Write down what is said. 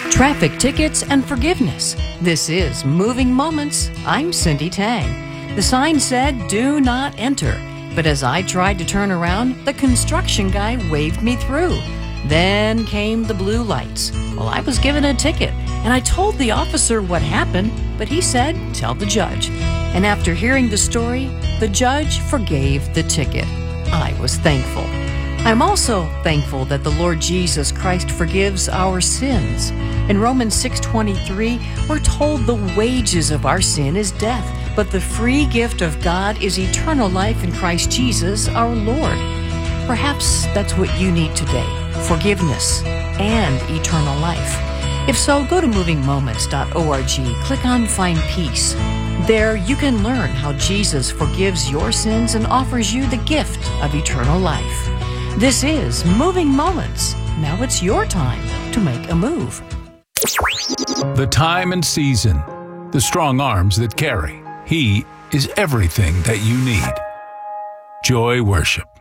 Traffic tickets and forgiveness. This is Moving Moments. I'm Cindy Tang. The sign said, "Do not enter." But as I tried to turn around, the construction guy waved me through. Then came the blue lights. Well, I was given a ticket, and I told the officer what happened, but he said, "Tell the judge." And after hearing the story, the judge forgave the ticket. I was thankful. I'm also thankful that the Lord Jesus Christ forgives our sins. In Romans 6:23, we're told the wages of our sin is death, but the free gift of God is eternal life in Christ Jesus our Lord. Perhaps that's what you need today, forgiveness and eternal life. If so, go to movingmoments.org, click on Find Peace. There you can learn how Jesus forgives your sins and offers you the gift of eternal life. This is Moving Moments. Now it's your time to make a move. The time and season, the strong arms that carry. He is everything that you need. Joy Worship.